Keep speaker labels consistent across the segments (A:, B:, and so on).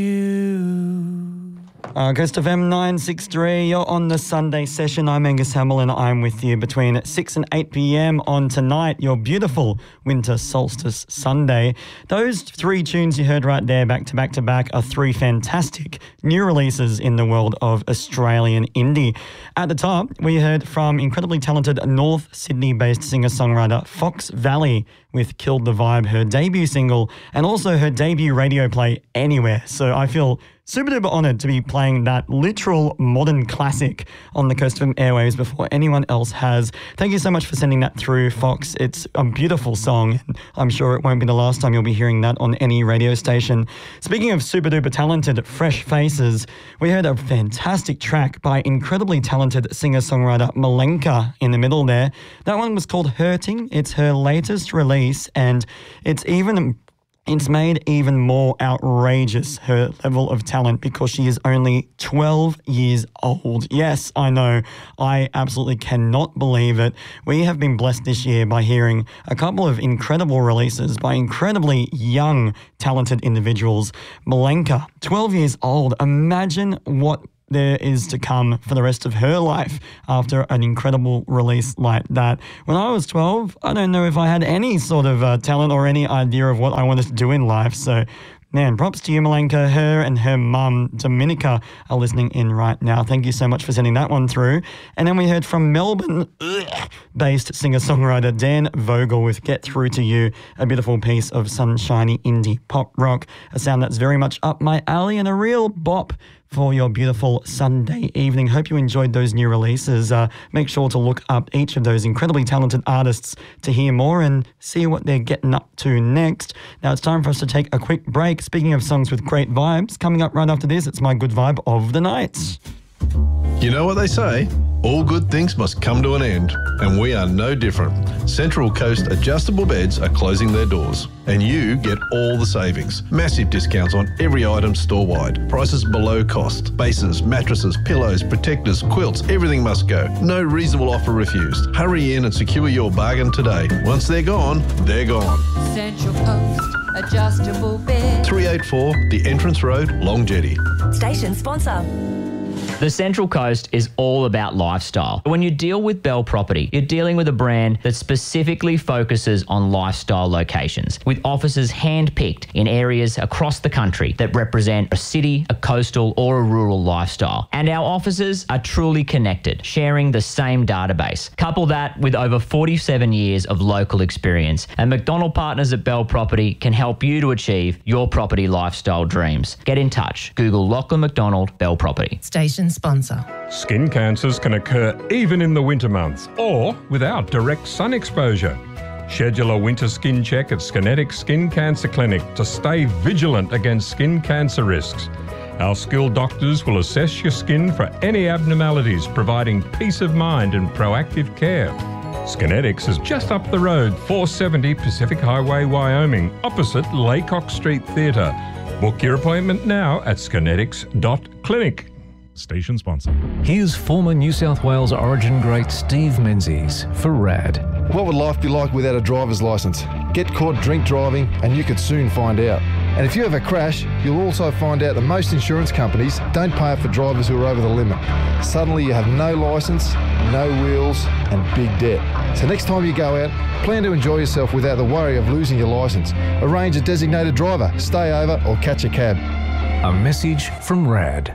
A: Coast FM 963, you're on the Sunday session. I'm Angus Hamill and I'm with you between 6 and 8 p.m. on tonight, your beautiful winter solstice Sunday. Those three tunes you heard right there, back to back to back, are three fantastic new releases in the world of Australian indie. At the top, we heard from incredibly talented North Sydney-based singer-songwriter Fox Valley with Killed the Vibe, her debut single, and also her debut radio play Anywhere. So I feel super duper honoured to be playing that literal modern classic on the Coast FM airwaves before anyone else has. Thank you so much for sending that through, Fox. It's a beautiful song. I'm sure it won't be the last time you'll be hearing that on any radio station. Speaking of super duper talented, fresh faces, we heard a fantastic track by incredibly talented singer-songwriter Malenka in the middle there. That one was called Hurting. It's her latest release, and it's made even more outrageous, her level of talent, because she is only 12 years old. Yes, I know. I absolutely cannot believe it. We have been blessed this year by hearing a couple of incredible releases by incredibly young, talented individuals. Malenka, 12 years old. Imagine what there is to come for the rest of her life after an incredible release like that. When I was 12, I don't know if I had any sort of talent or any idea of what I wanted to do in life. So, man, props to you, Malenka. Her and her mum, Dominica, are listening in right now. Thank you so much for sending that one through. And then we heard from Melbourne-based singer-songwriter Dan Vogel with Get Through to You, a beautiful piece of sunshiny indie pop rock, a sound that's very much up my alley and a real bop for your beautiful Sunday evening. Hope you enjoyed those new releases. Make sure to look up each of those incredibly talented artists to hear more and see what they're getting up to next. Now it's time for us to take a quick break. Speaking of songs with great vibes, coming up right after this, it's my good vibe of the night.
B: You know what they say, all good things must come to an end, and we are no different. Central Coast adjustable beds are closing their doors, and you get all the savings. Massive discounts on every item store-wide. Prices below cost. Bases, mattresses, pillows, protectors, quilts, everything must go. No reasonable offer refused. Hurry in and secure your bargain today. Once they're gone, they're gone.
C: Central Coast adjustable bed.
B: 384 The Entrance Road, Long Jetty.
D: Station sponsor.
E: The Central Coast is all about lifestyle. When you deal with Bell Property, you're dealing with a brand that specifically focuses on lifestyle locations, with offices hand-picked in areas across the country that represent a city, a coastal or a rural lifestyle. And our offices are truly connected, sharing the same database. Couple that with over 47 years of local experience, and McDonald Partners at Bell Property can help you to achieve your property lifestyle dreams. Get in touch. Google Lachlan McDonald Bell Property.
D: Station sponsor.
F: Skin cancers can occur even in the winter months or without direct sun exposure. Schedule a winter skin check at Skinetics Skin Cancer Clinic to stay vigilant against skin cancer risks. Our skilled doctors will assess your skin for any abnormalities, providing peace of mind and proactive care. Skinetics is just up the road, 470 Pacific Highway, Wyoming, opposite Laycock Street Theatre. Book your appointment now at skinetics.clinic.
G: Station sponsor.
H: Here's former New South Wales Origin great Steve Menzies for RAD.
I: What would life be like without a driver's licence? Get caught drink driving and you could soon find out. And if you have a crash, you'll also find out that most insurance companies don't pay up for drivers who are over the limit. Suddenly you have no licence, no wheels and big debt. So next time you go out, plan to enjoy yourself without the worry of losing your licence. Arrange a designated driver, stay over or catch a cab.
H: A message from RAD.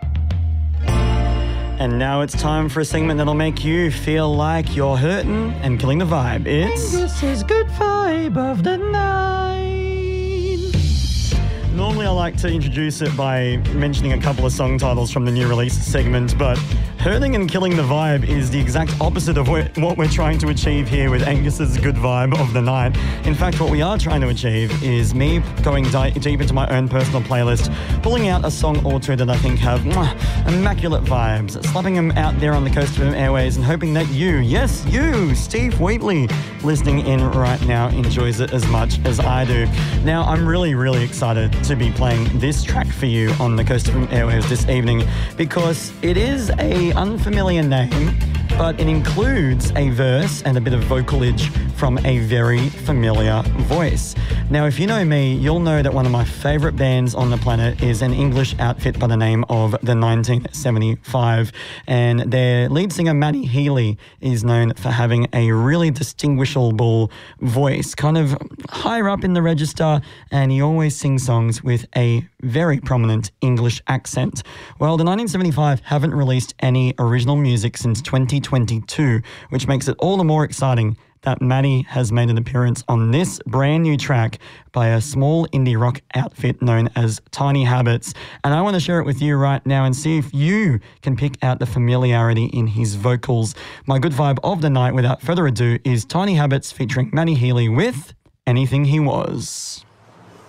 A: And now it's time for a segment that'll make you feel like you're hurting and killing the vibe. It's Angus's Good Vibe of the Night. Normally I like to introduce it by mentioning a couple of song titles from the new release segment, but hurting and killing the vibe is the exact opposite of what we're trying to achieve here with Angus's Good Vibe of the Night. In fact, what we are trying to achieve is me going deep into my own personal playlist, pulling out a song or two that I think have immaculate vibes, slapping them out there on the Coast FM airways and hoping that you, yes, you, Steve Wheatley, listening in right now, enjoys it as much as I do. Now, I'm really, really excited to be playing this track for you on the Coast FM airwaves this evening because it is a unfamiliar name, but it includes a verse and a bit of vocalage from a very familiar voice. Now, if you know me, you'll know that one of my favourite bands on the planet is an English outfit by the name of The 1975, and their lead singer Matty Healy is known for having a really distinguishable voice, kind of higher up in the register, and he always sings songs with a very prominent English accent. Well, The 1975 haven't released any original music since 2022, which makes it all the more exciting that Matty has made an appearance on this brand new track by a small indie rock outfit known as Tiny Habits. And I want to share it with you right now and see if you can pick out the familiarity in his vocals. My good vibe of the night, without further ado, is Tiny Habits featuring Matty Healy with Anything He Was.